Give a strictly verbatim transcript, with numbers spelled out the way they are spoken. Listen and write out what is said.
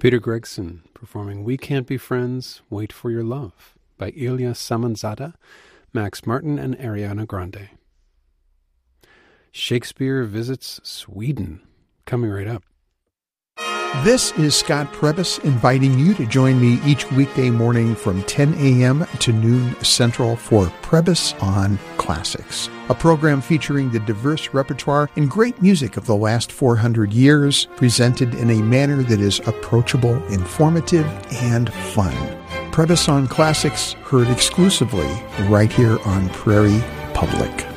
Peter Gregson performing We Can't Be Friends, Wait for Your Love by Ilya Samanzada, Max Martin, and Ariana Grande. Shakespeare visits Sweden, coming right up. This is Scott Prebys inviting you to join me each weekday morning from ten a.m. to noon Central for Prebys on Classics, a program featuring the diverse repertoire and great music of the last four hundred years, presented in a manner that is approachable, informative, and fun. Prebys on Classics, heard exclusively right here on Prairie Public.